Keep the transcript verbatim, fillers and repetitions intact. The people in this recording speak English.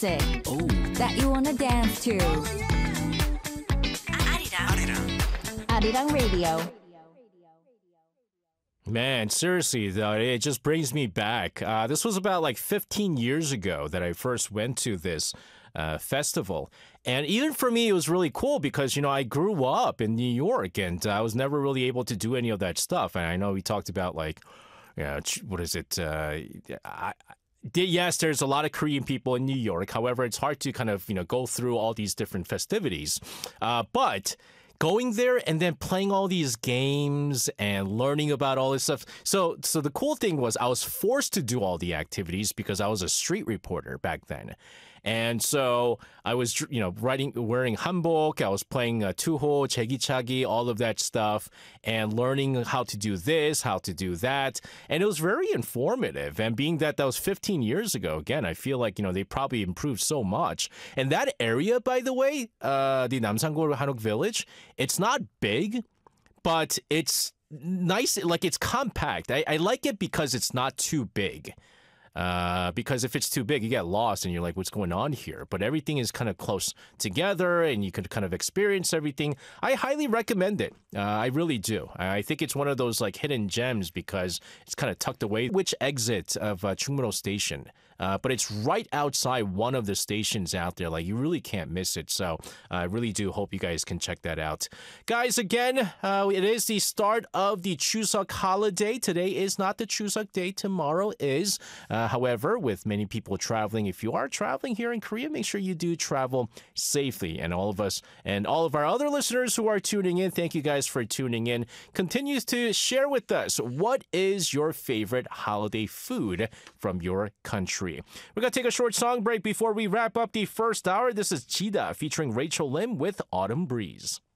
music Oh, that you wanna dance to. 아리랑 Arirang Radio. man, seriously, though, it just brings me back. Uh, this was about like fifteen years ago that I first went to this uh, festival. And even for me, it was really cool because, you know, I grew up in New York and I was never really able to do any of that stuff. And I know we talked about like, you know, ch- what is it? Uh, I, I- yes, there's a lot of Korean people in New York. However, it's hard to kind of, you know, go through all these different festivities. Uh, but going there and then playing all these games and learning about all this stuff. So, so the cool thing was I was forced to do all the activities because I was a street reporter back then. And so I was, you know, writing, wearing hanbok. I was playing uh, tuho, chegichagi, all of that stuff, and learning how to do this, how to do that. And it was very informative. And being that that was fifteen years ago, again, I feel like, you know, they probably improved so much. And that area, by the way, uh, the Namsangor Hanok Village, it's not big, but it's nice. Like it's compact. I, I like it because it's not too big. Uh, because if it's too big, you get lost and you're like, what's going on here? But everything is kind of close together and you can kind of experience everything. I highly recommend it. Uh, I really do. I think it's one of those like hidden gems because it's kind of tucked away. Which exit of uh, Chungmuro Station? Uh, but it's right outside one of the stations out there. Like you really can't miss it. So uh, I really do hope you guys can check that out. Guys, again, uh, it is the start of the Chuseok holiday. Today is not the Chuseok day. Tomorrow is. Uh, however, with many people traveling, if you are traveling here in Korea, make sure you do travel safely. And all of us and all of our other listeners who are tuning in, thank you guys for tuning in. Continues to share with us what is your favorite holiday food from your country. We're going to take a short song break before we wrap up the first hour. This is Chida featuring Rachel Lim with Autumn Breeze.